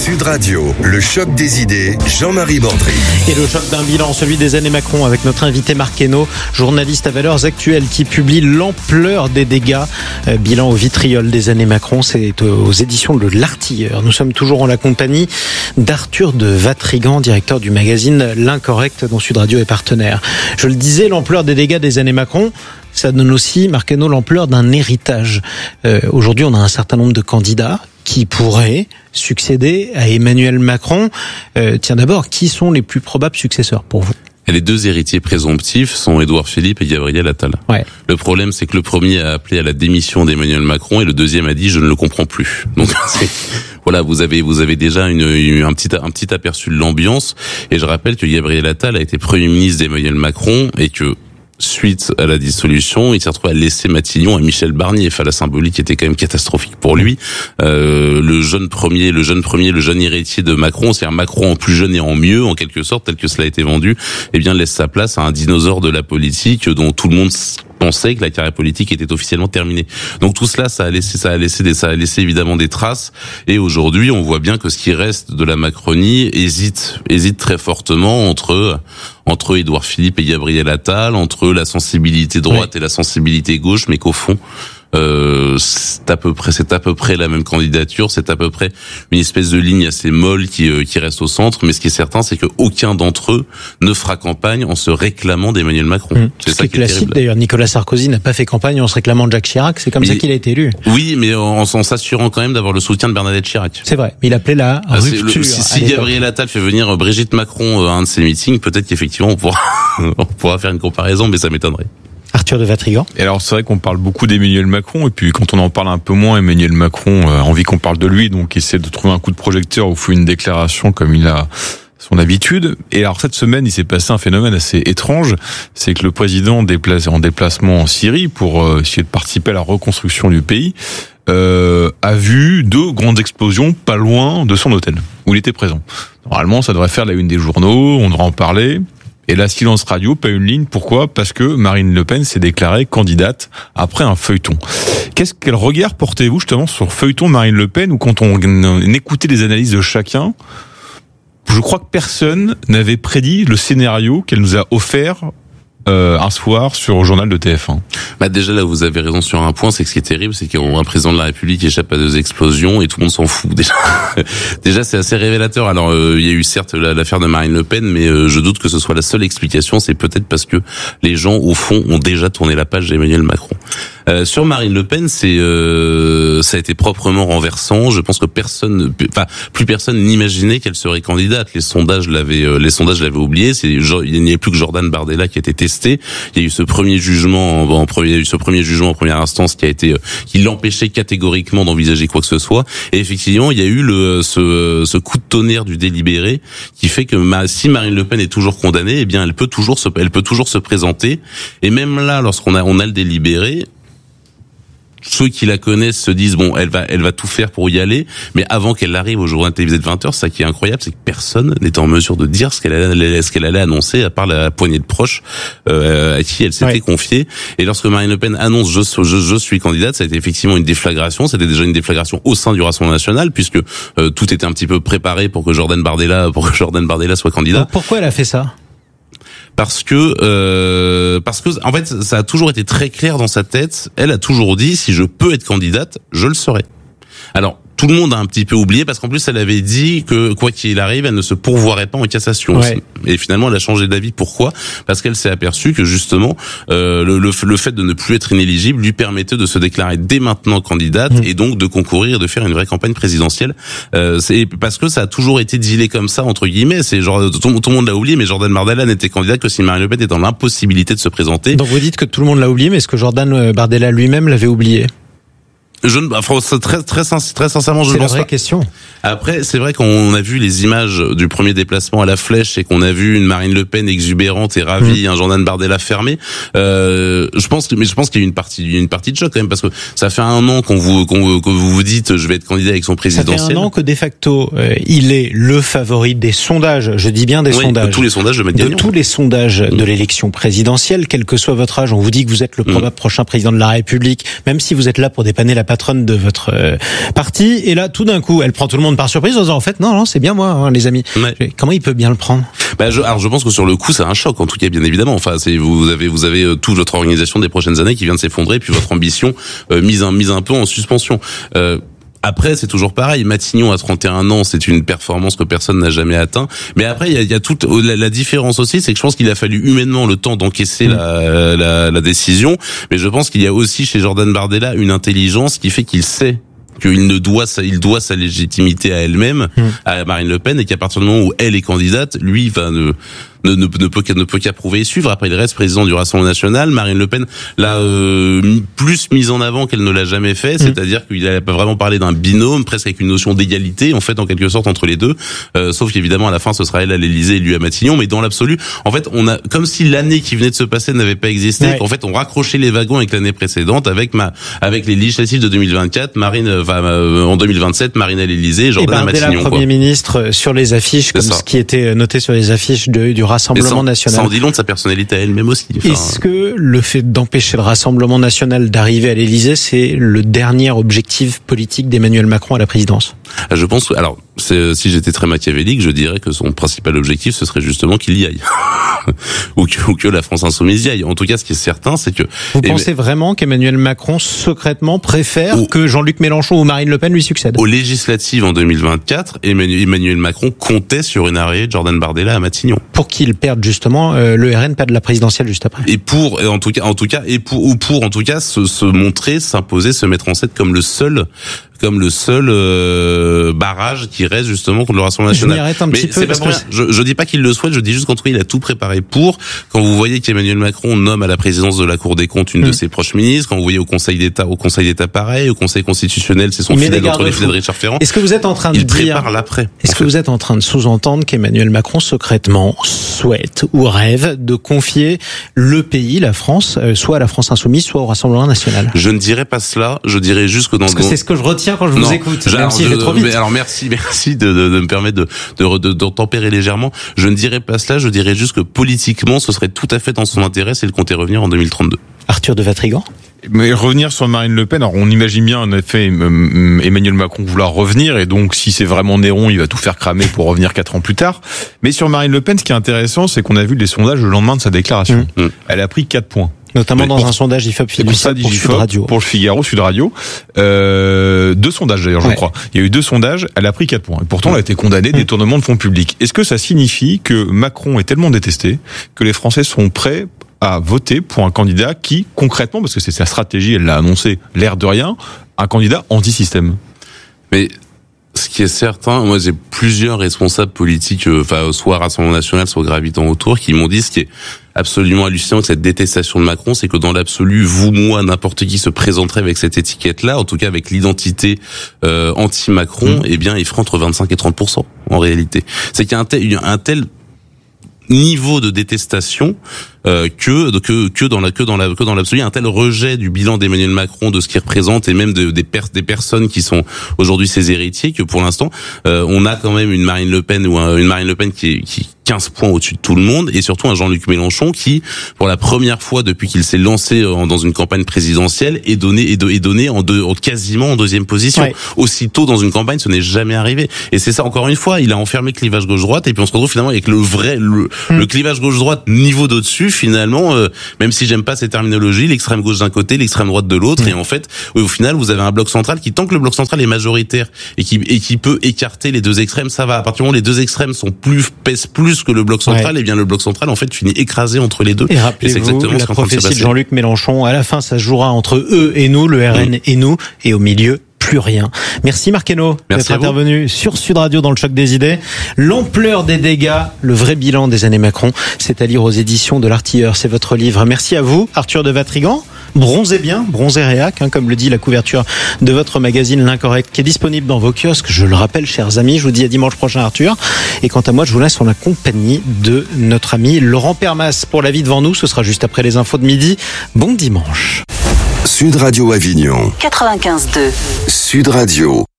Sud Radio, le choc des idées, Jean-Marie Bordry. Et le choc d'un bilan, celui des années Macron, avec notre invité Marc Hainaut, journaliste à Valeurs Actuelles, qui publie l'ampleur des dégâts. Bilan au vitriol des années Macron, c'est aux éditions de L'Artilleur. Nous sommes toujours en la compagnie d'Arthur de Vatrigan, directeur du magazine L'Incorrect, dont Sud Radio est partenaire. Je le disais, l'ampleur des dégâts des années Macron, ça donne aussi, Marc Hainaut, l'ampleur d'un héritage. Aujourd'hui, on a un certain nombre de candidats qui pourraient succéder à Emmanuel Macron. Tiens, d'abord, qui sont les plus probables successeurs pour vous ? Et les deux héritiers présomptifs sont Édouard Philippe et Gabriel Attal. Ouais. Le problème, c'est que le premier a appelé à la démission d'Emmanuel Macron et le deuxième a dit « je ne le comprends plus ». Donc, voilà, vous avez déjà un petit aperçu de l'ambiance. Et je rappelle que Gabriel Attal a été Premier ministre d'Emmanuel Macron et que suite à la dissolution, il s'est retrouvé à laisser Matignon à Michel Barnier. Enfin, la symbolique était quand même catastrophique pour lui. Le jeune héritier de Macron, c'est-à-dire Macron en plus jeune et en mieux, en quelque sorte, tel que cela a été vendu, eh bien, laisse sa place à un dinosaure de la politique dont tout le monde pensait que la carrière politique était officiellement terminée. Donc tout cela, ça a laissé évidemment des traces. Et aujourd'hui, on voit bien que ce qui reste de la Macronie hésite très fortement entre Édouard Philippe et Gabriel Attal, entre la sensibilité droite et la sensibilité gauche, mais qu'au fond, c'est à peu près la même candidature, c'est à peu près une espèce de ligne assez molle qui reste au centre, mais ce qui est certain, c'est qu'aucun d'entre eux ne fera campagne en se réclamant d'Emmanuel Macron. C'est ça qui est classique terrible. D'ailleurs, Nicolas Sarkozy n'a pas fait campagne en se réclamant de Jacques Chirac, c'est comme ça qu'il a été élu. Oui, mais en s'assurant quand même d'avoir le soutien de Bernadette Chirac. C'est vrai, mais il appelait la rupture. Si Gabriel Attal fait venir Brigitte Macron à un de ses meetings, peut-être qu'effectivement on pourra faire une comparaison, mais ça m'étonnerait. Arthur de Vatrigan. Et alors c'est vrai qu'on parle beaucoup d'Emmanuel Macron, et puis quand on en parle un peu moins, Emmanuel Macron a envie qu'on parle de lui, donc il essaie de trouver un coup de projecteur ou fait une déclaration comme il a son habitude. Et alors cette semaine, il s'est passé un phénomène assez étrange, c'est que le président en déplacement en Syrie pour essayer de participer à la reconstruction du pays, a vu 2 grandes explosions pas loin de son hôtel, où il était présent. Normalement, ça devrait faire la une des journaux, on devrait en parler. Et là, silence radio, pas une ligne. Pourquoi ? Parce que Marine Le Pen s'est déclarée candidate après un feuilleton. Quel regard portez-vous justement sur le feuilleton de Marine Le Pen, où quand on écoutait les analyses de chacun, je crois que personne n'avait prédit le scénario qu'elle nous a offert un soir sur le journal de TF1. Déjà là, vous avez raison sur un point, c'est que ce qui est terrible, c'est qu'un président de la République échappe à 2 explosions et tout le monde s'en fout. Déjà c'est assez révélateur. Alors il y a eu certes l'affaire de Marine Le Pen, mais je doute que ce soit la seule explication. C'est peut-être parce que les gens au fond ont déjà tourné la page d'Emmanuel Macron. Sur Marine Le Pen, ça a été proprement renversant. Je pense que plus personne n'imaginait qu'elle serait candidate. Les sondages l'avaient oublié. Il n'y avait plus que Jordan Bardella qui était testé. Il y a eu ce premier jugement en première instance qui l'empêchait catégoriquement d'envisager quoi que ce soit. Et effectivement, il y a eu ce coup de tonnerre du délibéré qui fait que si Marine Le Pen est toujours condamnée, eh bien elle peut toujours se présenter. Et même là, lorsqu'on a le délibéré, ceux qui la connaissent se disent elle va tout faire pour y aller, mais avant qu'elle arrive au journal télévisé de 20h, ça qui est incroyable, c'est que personne n'était en mesure de dire ce qu'elle allait annoncer, à part la poignée de proches à qui elle s'était confiée. Et lorsque Marine Le Pen annonce je suis candidate, ça a été effectivement une déflagration. C'était déjà une déflagration au sein du Rassemblement national, puisque tout était un petit peu préparé pour que Jordan Bardella soit candidat. Donc pourquoi elle a fait ça ? Parce que en fait ça a toujours été très clair dans sa tête. Elle a toujours dit si je peux être candidate, je le serai. Alors tout le monde a un petit peu oublié parce qu'en plus elle avait dit que quoi qu'il arrive, elle ne se pourvoirait pas en cassation. Ouais. Et finalement elle a changé d'avis. Pourquoi ? Parce qu'elle s'est aperçue que justement le fait de ne plus être inéligible lui permettait de se déclarer dès maintenant candidate et donc de concourir et de faire une vraie campagne présidentielle. C'est parce que ça a toujours été dealé comme ça entre guillemets. C'est genre tout le monde l'a oublié, mais Jordan Bardella n'était candidat que si Marine Le Pen était dans l'impossibilité de se présenter. Donc vous dites que tout le monde l'a oublié, mais est-ce que Jordan Bardella lui-même l'avait oublié ? Très sincèrement, je ne pense pas. C'est la vraie question. Après, c'est vrai qu'on a vu les images du premier déplacement à la Flèche et qu'on a vu une Marine Le Pen exubérante et ravie, un Jordan Bardella fermé. Je pense qu'il y a une partie de choc quand même parce que ça fait 1 an que vous vous dites je vais être candidat avec son présidentiel. Ça fait 1 an que de facto il est le favori des sondages. Je dis bien des sondages. De tous les sondages de tous les sondages de l'élection présidentielle, quel que soit votre âge, on vous dit que vous êtes le probable prochain président de la République, même si vous êtes là pour dépanner la patronne de votre parti. Et là, tout d'un coup, elle prend tout le monde par surprise en disant, en fait, non, c'est bien moi, les amis. Ouais. Comment il peut bien le prendre? Alors je pense que sur le coup, c'est un choc, en tout cas, bien évidemment. Enfin, vous avez toute votre organisation des prochaines années qui vient de s'effondrer, puis votre ambition mise un peu en suspension. Après, c'est toujours pareil. Matignon à 31 ans, c'est une performance que personne n'a jamais atteint. Mais après, il y a toute la différence aussi, c'est que je pense qu'il a fallu humainement le temps d'encaisser la décision. Mais je pense qu'il y a aussi chez Jordan Bardella une intelligence qui fait qu'il sait qu'il doit sa légitimité à elle-même, à Marine Le Pen, et qu'à partir du moment où elle est candidate, lui ne peut qu'approuver et suivre. Après, il reste président du Rassemblement national. Marine Le Pen l'a plus mise en avant qu'elle ne l'a jamais fait, c'est-à-dire qu'il a pas vraiment parlé d'un binôme, presque avec une notion d'égalité, en fait, en quelque sorte, entre les deux. Sauf qu'évidemment, à la fin, ce sera elle à l'Élysée et lui à Matignon. Mais dans l'absolu, en fait, on a comme si l'année qui venait de se passer n'avait pas existé. Ouais. Qu'en fait, on raccrochait les wagons avec l'année précédente, avec les législatives de 2024, en 2027, Marine à l'Élysée, Jordan à Matignon. Premier ministre sur les affiches, comme ce qui était noté sur les affiches du Rassemblement national. Ça en dit long de sa personnalité à elle-même aussi. Est-ce que le fait d'empêcher le Rassemblement national d'arriver à l'Élysée, c'est le dernier objectif politique d'Emmanuel Macron à la présidence? Je pense que, si j'étais très machiavélique, je dirais que son principal objectif, ce serait justement qu'il y aille. ou que la France insoumise y aille. En tout cas, ce qui est certain, c'est que... Vous pensez vraiment qu'Emmanuel Macron, secrètement, préfère que Jean-Luc Mélenchon ou Marine Le Pen lui succèdent? Aux législatives en 2024, Emmanuel Macron comptait sur une arrivée de Jordan Bardella à Matignon. Pour qu'il perde justement, le RN perde la présidentielle juste après. Et pour se montrer, s'imposer, se mettre en scène comme le seul barrage qui reste justement contre le Rassemblement national. Je m'y arrête un petit peu parce que je dis pas qu'il le souhaite, je dis juste qu'en tout cas il a tout préparé pour. Quand vous voyez qu'Emmanuel Macron nomme à la présidence de la Cour des comptes une de ses proches ministres, quand vous voyez au Conseil d'État pareil, au Conseil constitutionnel, c'est son fidèle entre les filets de Richard Ferrand. Est-ce que vous êtes en train de prépare l'après. Est-ce que vous êtes en train de sous-entendre qu'Emmanuel Macron secrètement souhaite ou rêve de confier le pays, la France, soit à la France insoumise, soit au Rassemblement national? Je ne dirais pas cela, je dirais juste que parce que c'est ce que je retiens quand je vous écoute, même si je vais trop vite. Alors merci de me permettre de tempérer légèrement. Je ne dirais pas cela, je dirais juste que politiquement, ce serait tout à fait dans son intérêt, c'est le compter revenir en 2032. Arthur de Vatrigan. Mais revenir sur Marine Le Pen, alors on imagine bien en effet Emmanuel Macron vouloir revenir, et donc si c'est vraiment Néron, il va tout faire cramer pour revenir 4 ans plus tard. Mais sur Marine Le Pen, ce qui est intéressant, c'est qu'on a vu les sondages le lendemain de sa déclaration. Elle a pris 4 points. Notamment dans un sondage IFOP Fiducial pour Sud Radio. Pour le Figaro, Sud Radio. 2 sondages d'ailleurs, je crois. Il y a eu 2 sondages, elle a pris 4 points. Et pourtant, elle a été condamnée détournement de fonds publics. Est-ce que ça signifie que Macron est tellement détesté que les Français sont prêts à voter pour un candidat qui, concrètement, parce que c'est sa stratégie, elle l'a annoncé, l'air de rien, un candidat anti-système? Mais ce qui est certain, moi j'ai plusieurs responsables politiques, soit Rassemblement national, soit gravitant autour, qui m'ont dit ce qui est absolument hallucinant avec cette détestation de Macron, c'est que dans l'absolu, vous, moi, n'importe qui se présenterait avec cette étiquette-là, en tout cas avec l'identité anti-Macron, eh bien il ferait entre 25 et 30% en réalité. C'est qu'il y a un tel niveau de détestation que dans l'absolu, un tel rejet du bilan d'Emmanuel Macron, de ce qu'il représente, et même des personnes qui sont aujourd'hui ses héritiers, que pour l'instant on a quand même une Marine Le Pen qui 15 points au-dessus de tout le monde, et surtout un Jean-Luc Mélenchon qui, pour la première fois depuis qu'il s'est lancé dans une campagne présidentielle, est donné quasiment en deuxième position. Ouais. Aussitôt dans une campagne, ce n'est jamais arrivé. Et c'est ça, encore une fois, il a enfermé le clivage gauche-droite, et puis on se retrouve finalement avec le clivage gauche-droite niveau d'au-dessus, finalement, même si j'aime pas ces terminologies, l'extrême gauche d'un côté, l'extrême droite de l'autre, et en fait, au final, vous avez un bloc central qui, tant que le bloc central est majoritaire et qui peut écarter les deux extrêmes, ça va. À partir du moment où les deux extrêmes pèsent plus que le bloc central, et bien le bloc central en fait finit écrasé entre les deux. Et rappelez-vous la prophétie de Jean-Luc Mélenchon, à la fin ça se jouera entre eux et nous, le RN et nous, et au milieu plus rien. Merci Marc Hainaut d'être intervenu sur Sud Radio dans le Choc des idées. L'ampleur des dégâts, le vrai bilan des années Macron, c'est à lire aux éditions de l'Artilleur, c'est votre livre. Merci à vous Arthur de Vatrigan. Bronzez bien, bronzez réac, comme le dit la couverture de votre magazine L'Incorrect, qui est disponible dans vos kiosques. Je le rappelle, chers amis, je vous dis à dimanche prochain Arthur. Et quant à moi, je vous laisse en la compagnie de notre ami Laurent Permas pour La vie devant nous. Ce sera juste après les infos de midi. Bon dimanche. Sud Radio Avignon 95.2 Sud Radio.